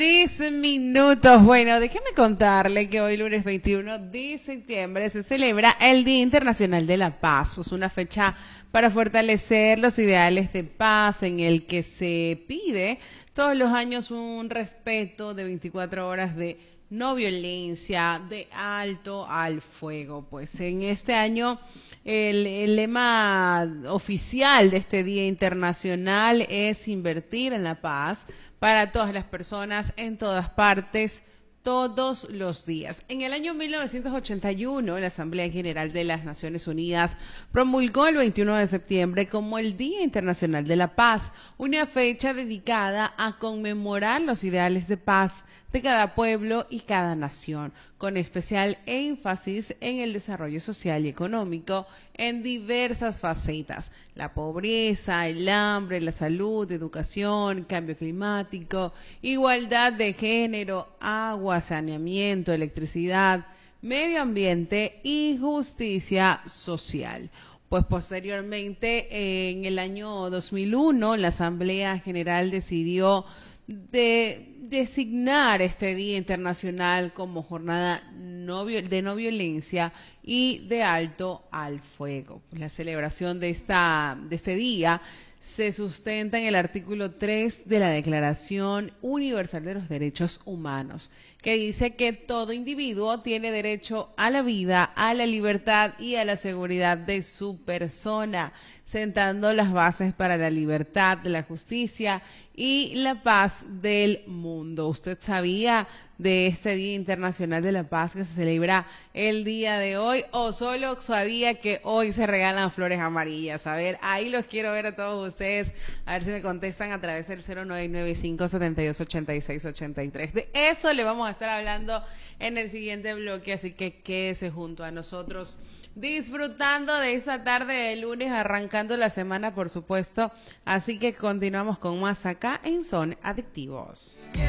10 minutos. Bueno, déjeme contarle que hoy, lunes 21 de septiembre, se celebra el Día Internacional de la Paz. Pues una fecha para fortalecer los ideales de paz, en el que se pide todos los años un respeto de 24 horas de no violencia, de alto al fuego. Pues en este año el lema oficial de este Día Internacional es invertir en la paz para todas las personas, en todas partes, todos los días. En el año 1981, la Asamblea General de las Naciones Unidas promulgó el 21 de septiembre como el Día Internacional de la Paz, una fecha dedicada a conmemorar los ideales de paz de cada pueblo y cada nación, con especial énfasis en el desarrollo social y económico en diversas facetas: la pobreza, el hambre, la salud, educación, cambio climático, igualdad de género, agua, saneamiento, electricidad, medio ambiente y justicia social. Pues posteriormente, en el año 2001, la Asamblea General decidió designar este Día Internacional como jornada de no violencia y de alto al fuego. La celebración de este día se sustenta en el artículo 3 de la Declaración Universal de los Derechos Humanos, que dice que todo individuo tiene derecho a la vida, a la libertad y a la seguridad de su persona, sentando las bases para la libertad, la justicia y la paz del mundo. ¿Usted sabía de este Día Internacional de la Paz que se celebra el día de hoy, o solo sabía que hoy se regalan flores amarillas? A ver, ahí los quiero ver a todos ustedes, a ver si me contestan a través del 0995-7286-83. De eso le vamos a estar hablando en el siguiente bloque, así que quédese junto a nosotros, disfrutando de esta tarde de lunes, arrancando la semana, por supuesto. Así que continuamos con más acá en Son Adictivos.